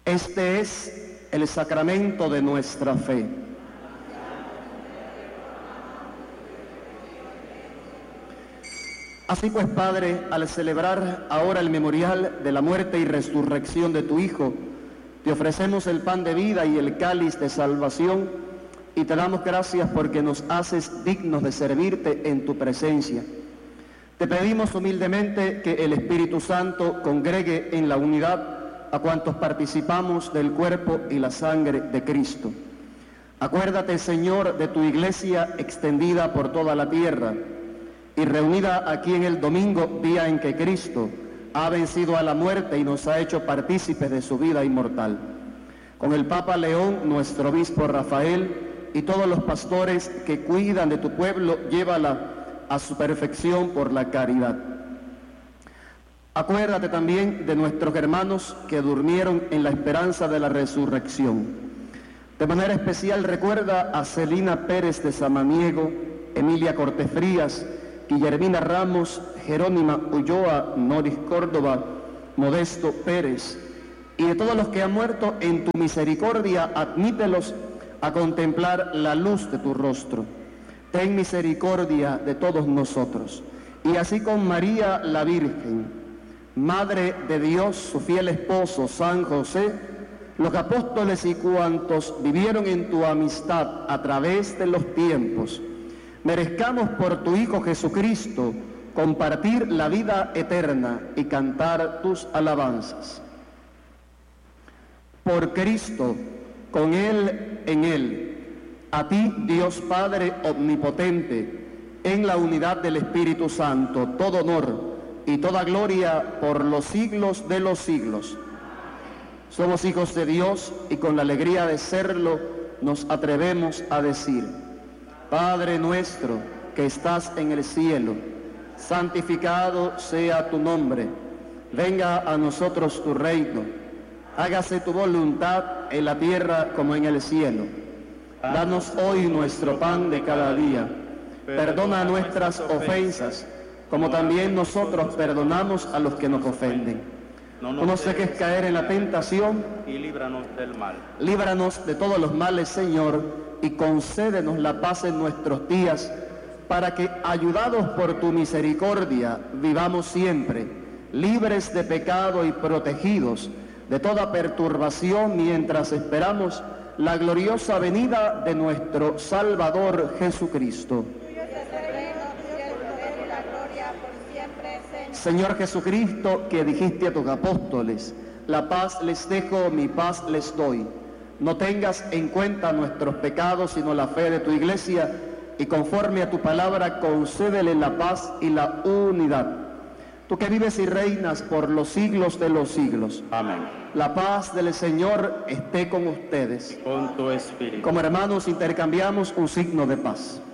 Este es el sacramento de nuestra fe. Así pues, Padre, al celebrar ahora el memorial de la muerte y resurrección de tu Hijo, te ofrecemos el pan de vida y el cáliz de salvación y te damos gracias porque nos haces dignos de servirte en tu presencia. Te pedimos humildemente que el Espíritu Santo congregue en la unidad a cuantos participamos del cuerpo y la sangre de Cristo. Acuérdate, Señor, de tu iglesia extendida por toda la tierra y reunida aquí en el domingo, día en que Cristo ha vencido a la muerte y nos ha hecho partícipes de su vida inmortal. Con el Papa León, nuestro obispo Rafael y todos los pastores que cuidan de tu pueblo, llévala a su perfección por la caridad. Acuérdate también de nuestros hermanos que durmieron en la esperanza de la resurrección. De manera especial recuerda a Celina Pérez de Samaniego, Emilia Cortés Frías, Guillermina Ramos, Jerónima Ulloa, Noris Córdoba, Modesto Pérez, y de todos los que han muerto en tu misericordia, admítelos a contemplar la luz de tu rostro. Ten misericordia de todos nosotros. Y así con María la Virgen, Madre de Dios, su fiel esposo, San José, los apóstoles y cuantos vivieron en tu amistad a través de los tiempos, merezcamos por tu Hijo Jesucristo compartir la vida eterna y cantar tus alabanzas. Por Cristo, con Él, en Él, a ti, Dios Padre omnipotente, en la unidad del Espíritu Santo, todo honor y toda gloria por los siglos de los siglos. Somos hijos de Dios y con la alegría de serlo nos atrevemos a decir: Padre nuestro que estás en el cielo, santificado sea tu nombre. Venga a nosotros tu reino. Hágase tu voluntad en la tierra como en el cielo. Danos hoy nuestro pan de cada día. Perdona nuestras ofensas, como también nosotros perdonamos a los que nos ofenden. No nos dejes caer en la tentación y líbranos del mal. Líbranos de todos los males, Señor, y concédenos la paz en nuestros días, para que, ayudados por tu misericordia, vivamos siempre, libres de pecado y protegidos de toda perturbación, mientras esperamos la gloriosa venida de nuestro Salvador Jesucristo. Señor Jesucristo, que dijiste a tus apóstoles: la paz les dejo, mi paz les doy. No tengas en cuenta nuestros pecados, sino la fe de tu iglesia, y conforme a tu palabra concédele la paz y la unidad. Tú que vives y reinas por los siglos de los siglos. Amén. La paz del Señor esté con ustedes. Con tu espíritu. Como hermanos intercambiamos un signo de paz.